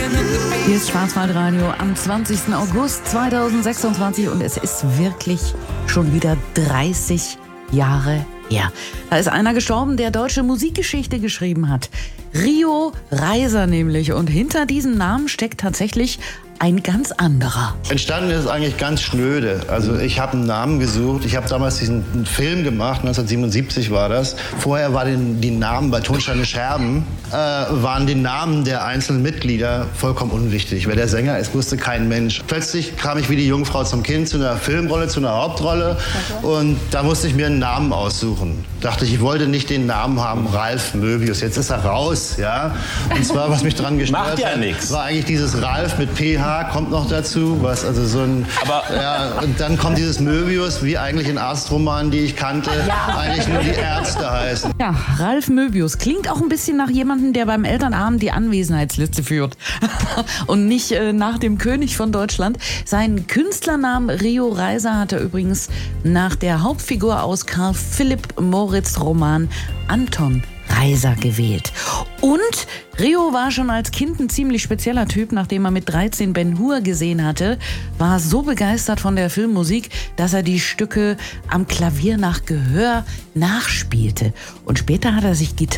Hier ist Schwarzwaldradio am 20. August 2026 und es ist wirklich schon wieder 30 Jahre her. Da ist einer gestorben, der deutsche Musikgeschichte geschrieben hat. Rio Reiser nämlich. Und hinter diesem Namen steckt tatsächlich ein ganz anderer. Entstanden ist es eigentlich ganz schnöde. Also ich habe einen Namen gesucht. Ich habe damals diesen Film gemacht, 1977 war das. Vorher waren die Namen bei Tonsteine Scherben, waren die Namen der einzelnen Mitglieder vollkommen unwichtig. Wer der Sänger ist, wusste kein Mensch. Plötzlich kam ich wie die Jungfrau zum Kind zu einer Filmrolle, zu einer Hauptrolle. Und da musste ich mir einen Namen aussuchen. Dachte ich wollte nicht den Namen haben, Ralf Möbius. Jetzt ist er raus, ja. Und zwar, was mich dran gestört Macht ja hat, nix. war eigentlich dieses Ralf mit PH kommt noch dazu, was also so ein, ja, und dann kommt dieses Möbius, wie eigentlich in Arztromanen, die ich kannte, eigentlich nur die Ärzte heißen. Ja, Ralf Möbius klingt auch ein bisschen nach jemandem, der beim Elternabend die Anwesenheitsliste führt und nicht nach dem König von Deutschland. Seinen Künstlernamen Rio Reiser hat er übrigens nach der Hauptfigur aus Karl Philipp Moritz Roman Anton Reiser gewählt. Und Rio war schon als Kind ein ziemlich spezieller Typ. Nachdem er mit 13 Ben-Hur gesehen hatte, war er so begeistert von der Filmmusik, dass er die Stücke am Klavier nach Gehör nachspielte. Und später hat er sich